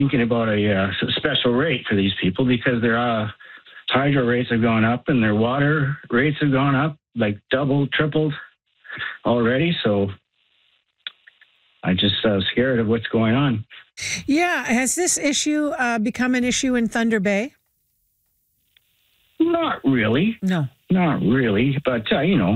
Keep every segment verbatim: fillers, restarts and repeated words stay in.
thinking about a uh, special rate for these people because their uh, hydro rates have gone up and their water rates have gone up like double, tripled already. So I'm just uh, scared of what's going on. Yeah. Has this issue uh, become an issue in Thunder Bay? Not really. No. Not really. But, uh, you know,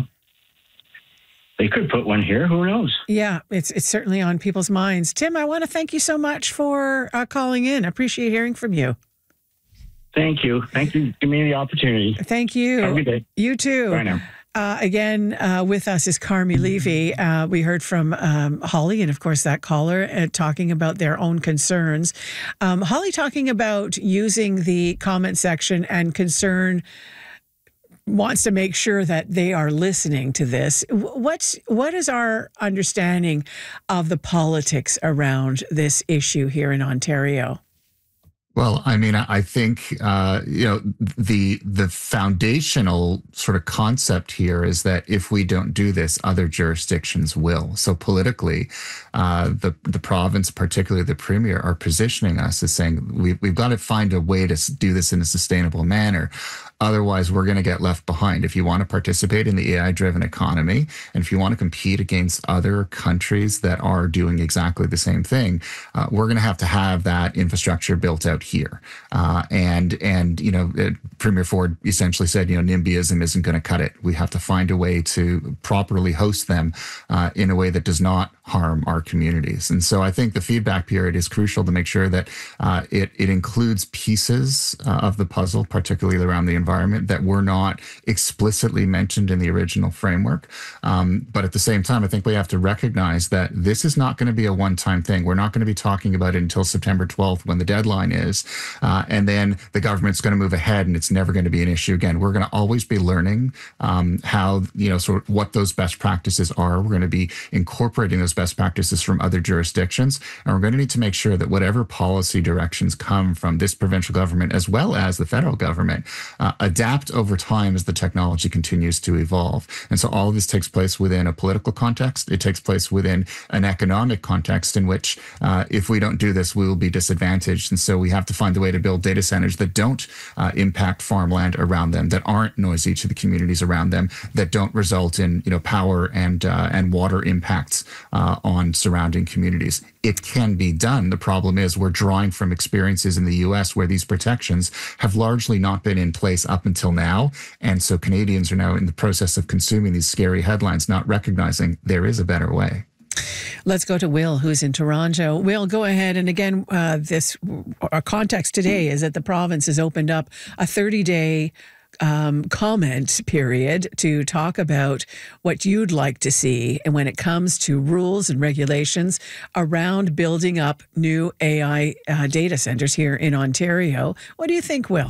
they could put one here. Who knows? Yeah, it's it's certainly on people's minds. Tim, I want to thank you so much for uh, calling in. I appreciate hearing from you. Thank you. Thank you for giving me the opportunity. Thank you. Have a good day. You too. Bye now. Uh, again, uh, with us is Carmi Levy. Uh, we heard from um, Holly and, of course, that caller uh, talking about their own concerns. Um, Holly talking about using the comment section and concern, wants to make sure that they are listening to this. What's what is our understanding of the politics around this issue here in Ontario? Well, I mean, I think, uh, you know, the the foundational sort of concept here is that if we don't do this, other jurisdictions will. So politically, uh, the the province, particularly the premier, are positioning us as saying we, we've got to find a way to do this in a sustainable manner. Otherwise, we're going to get left behind. If you want to participate in the A I-driven economy, and if you want to compete against other countries that are doing exactly the same thing, uh, we're going to have to have that infrastructure built out here. Uh, and, and you know, Premier Ford essentially said, you know, NIMBYism isn't going to cut it. We have to find a way to properly host them uh, in a way that does not harm our communities. And so I think the feedback period is crucial to make sure that uh, it, it includes pieces uh, of the puzzle, particularly around the environment, that were not explicitly mentioned in the original framework. Um, but at the same time, I think we have to recognize that this is not going to be a one-time thing. We're not going to be talking about it until September twelfth when the deadline is. Uh, and then the government's going to move ahead and it's never going to be an issue again. We're going to always be learning um, how, you know, sort of what those best practices are. We're going to be incorporating those best practices from other jurisdictions. And we're going to need to make sure that whatever policy directions come from this provincial government, as well as the federal government, uh, adapt over time as the technology continues to evolve. And so all of this takes place within a political context. It takes place within an economic context in which uh, if we don't do this, we will be disadvantaged. And so we have to find a way to build data centers that don't uh, impact farmland around them, that aren't noisy to the communities around them, that don't result in, you know, power and uh, and water impacts uh, on surrounding communities. It can be done. The problem is we're drawing from experiences in the U S where these protections have largely not been in place up until now. And so Canadians are now in the process of consuming these scary headlines, not recognizing there is a better way. Let's go to Will, who's in Toronto. Will, go ahead. And again, uh, this our context today is that the province has opened up a thirty-day um, comment period to talk about what you'd like to see, and when it comes to rules and regulations around building up new A I uh, data centers here in Ontario. What do you think, Will?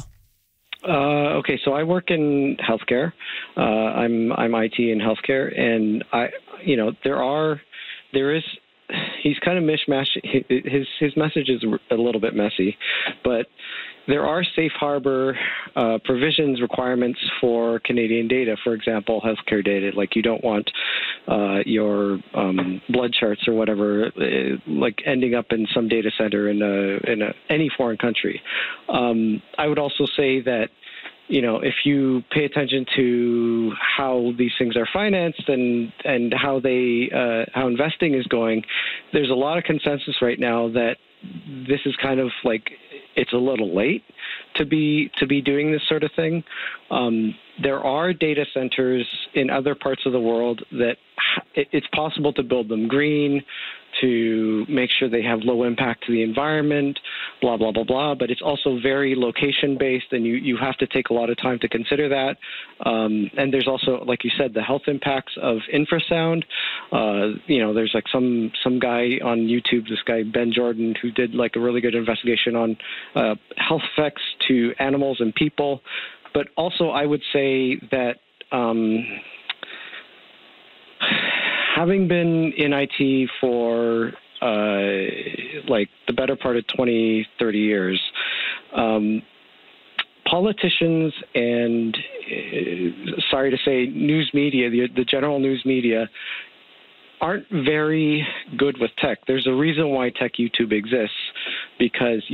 Uh, okay, so I work in healthcare. Uh, I'm I'm I T in healthcare, and I, you know, there are. There is, he's kind of mishmash. His his message is a little bit messy, but there are safe harbor uh, provisions, requirements for Canadian data. For example, healthcare data. Like you don't want uh, your um, blood charts or whatever, uh, like ending up in some data center in a in a, any foreign country. Um, I would also say that, you know, if you pay attention to how these things are financed and and how they uh, how investing is going, there's a lot of consensus right now that this is kind of like it's a little late to be to be doing this sort of thing. Um, there are data centers in other parts of the world that it's possible to build them green, to make sure they have low impact to the environment, blah, blah, blah, blah. But it's also very location-based, and you, you have to take a lot of time to consider that. Um, and there's also, like you said, the health impacts of infrasound. Uh, you know, there's like some some guy on YouTube, this guy, Ben Jordan, who did like a really good investigation on uh, health effects to animals and people. But also, I would say that um, having been in I T for uh, like the better part of twenty, thirty years, um, politicians and, uh, sorry to say, news media, the, the general news media, aren't very good with tech. There's a reason why Tech YouTube exists. because